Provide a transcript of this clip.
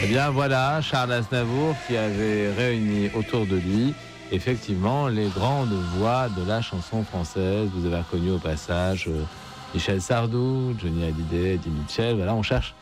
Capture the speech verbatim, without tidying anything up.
Eh bien voilà, Charles Aznavour qui avait réuni autour de lui effectivement les grandes voix de la chanson française. Vous avez reconnu au passage euh, Michel Sardou, Johnny Hallyday, Eddie Mitchell. Voilà, on cherche